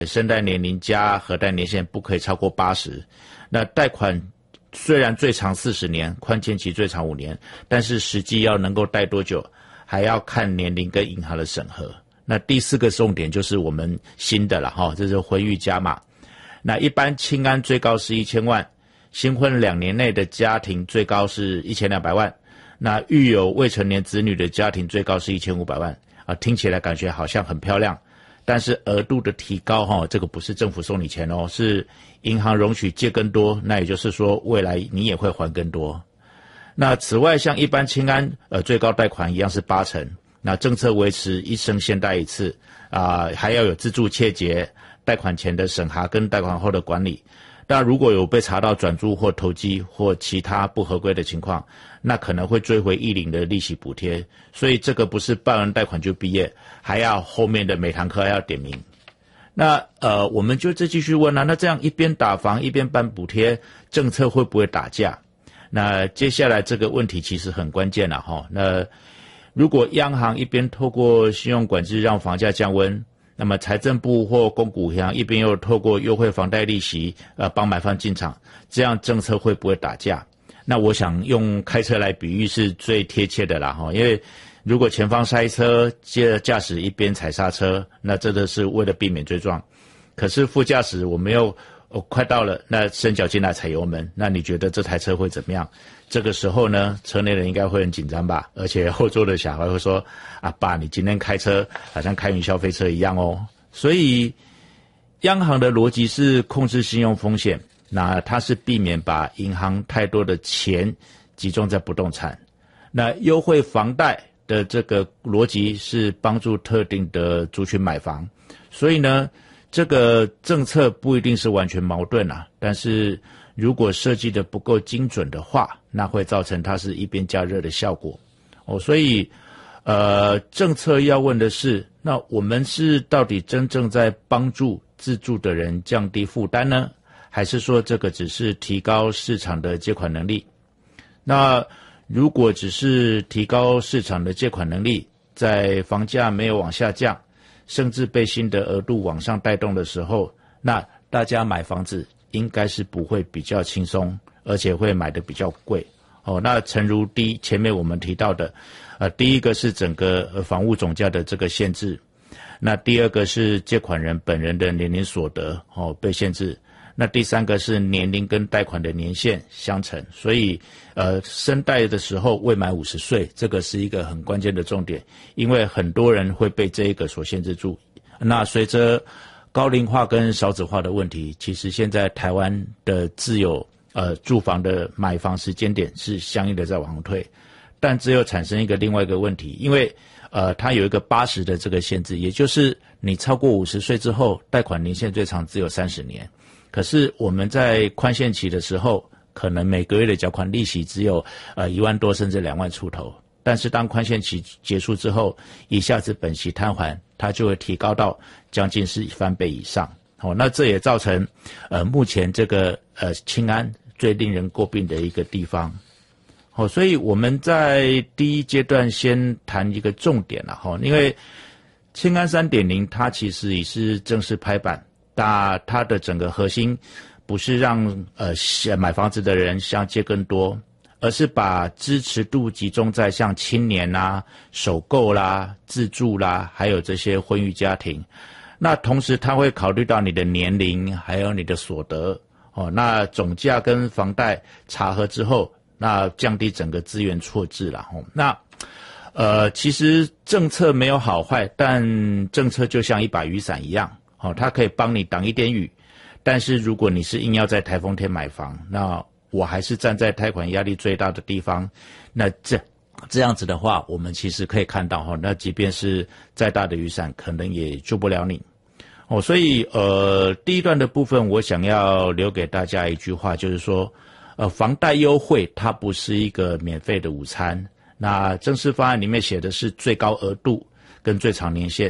生贷年龄加核贷年限不可以超过80。那贷款虽然最长40年，宽限期最长5年，但是实际要能够贷多久，还要看年龄跟银行的审核。那第4个重点就是我们新的了这是婚育加码。那一般青安最高是1000万，新婚2年内的家庭最高是1200万，那育有未成年子女的家庭最高是1500万听起来感觉好像很漂亮，但是额度的提高这个不是政府送你钱是银行容许借更多，那也就是说未来你也会还更多。那此外像一般青安最高贷款一样是8成，那政策维持一生限贷一次还要有自助切结、贷款前的审核跟贷款后的管理。那如果有被查到转租或投机或其他不合规的情况，那可能会追回一领的利息补贴。所以这个不是办完贷款就毕业，还要后面的每堂课还要点名。那我们就再继续问那这样一边打房一边办补贴，政策会不会打架？那接下来这个问题其实很关键那如果央行一边透过信用管制让房价降温，那么财政部或公股银行一边又透过优惠房贷利息帮买方进场，这样政策会不会打架？那我想用开车来比喻是最贴切的啦因为如果前方塞车，接着驾驶一边踩刹车，那真的是为了避免追撞。可是副驾驶我们又快到了，那伸脚进来踩油门，那你觉得这台车会怎么样？这个时候呢，车内人应该会很紧张吧，而且后座的小孩会说爸你今天开车好像开云霄飞车一样所以央行的逻辑是控制信用风险，那它是避免把银行太多的钱集中在不动产。那优惠房贷的这个逻辑是帮助特定的族群买房，所以呢这个政策不一定是完全矛盾但是如果设计的不够精准的话，那会造成它是一边加热的效果所以政策要问的是，那我们是到底真正在帮助自住的人降低负担呢，还是说这个只是提高市场的借款能力？那如果只是提高市场的借款能力，在房价没有往下降，甚至被新的额度往上带动的时候，那大家买房子应该是不会比较轻松，而且会买得比较贵那诚如前面我们提到的第一个是整个房屋总价的这个限制，那第二个是借款人本人的年龄所得被限制，那第3个是年龄跟贷款的年限相乘，所以申贷的时候未满50岁，这个是一个很关键的重点，因为很多人会被这一个所限制住。那随着高龄化跟少子化的问题，其实现在台湾的自有住房的买房时间点是相应的在往后退，但只有产生另外一个问题，因为它有一个80的这个限制，也就是你超过50岁之后，贷款年限最长只有30年。可是我们在宽限期的时候，可能每个月的缴款利息只有1万多甚至2万出头，但是当宽限期结束之后，一下子本息摊还，它就会提高到将近是翻倍以上那这也造成目前这个青安最令人诟病的一个地方所以我们在第一阶段先谈一个重点因为青安 3.0 它其实也是正式拍板，那它的整个核心不是让买房子的人想借更多，而是把支持度集中在像青年首购自住还有这些婚育家庭。那同时他会考虑到你的年龄还有你的所得那总价跟房贷查核之后，那降低整个资源错置那其实政策没有好坏，但政策就像一把雨伞一样它可以帮你挡一点雨，但是如果你是硬要在台风天买房，那我还是站在贷款压力最大的地方，那这样子的话，我们其实可以看到那即便是再大的雨伞可能也救不了你所以第一段的部分我想要留给大家一句话，就是说房贷优惠它不是一个免费的午餐，那正式方案里面写的是最高额度跟最长年限，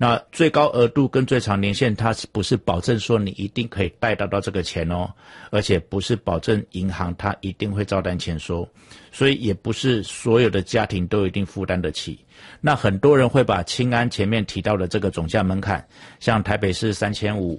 那最高额度跟最长年限，它不是保证说你一定可以贷得到这个钱哦，而且不是保证银行它一定会照单签收，所以也不是所有的家庭都一定负担得起。那很多人会把青安前面提到的这个总价门槛，像台北市3500，